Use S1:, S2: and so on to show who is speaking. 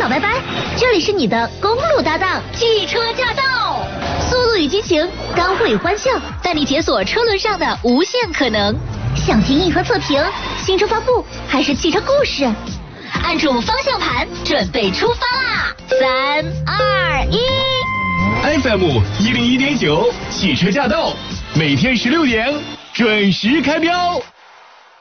S1: 老拜拜，这里是你的公路搭档汽车驾到，速度与激情，干货与欢笑，带你解锁车轮上的无限可能。想听硬核测评、新车发布，还是汽车故事？按住方向盘，准备出发啦！3、2、1。
S2: FM 101.9，汽车驾到，每天16点准时开标。